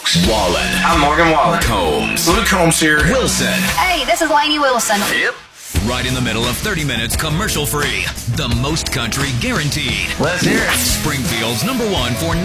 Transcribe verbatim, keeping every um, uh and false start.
Brooks. Wallen. I'm Morgan Wallen. Combs. Luke Combs here. Wilson. Hey, this is Lainey Wilson. Yep. Right in the middle of thirty minutes commercial free. The most country guaranteed. Let's hear it. Springfield's number one for